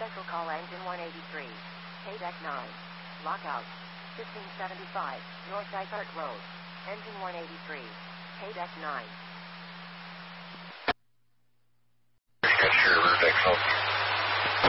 Central call engine 183. K-Deck 9. Lockout. 1575, North Dysart Road. Engine 183. K-Deck 9. Sure, Deck